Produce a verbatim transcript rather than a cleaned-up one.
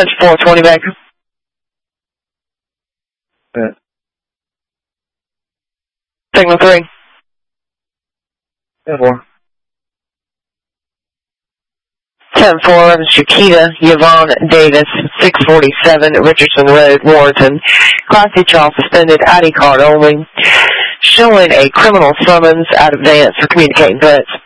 four twenty back. Yeah. Signal three. ten four. ten four, Shakita Yvonne Davis, six forty-seven Richardson Road, Warrenton. Class C child suspended, I D card only. Showing a criminal summons out of advance for communicating threats.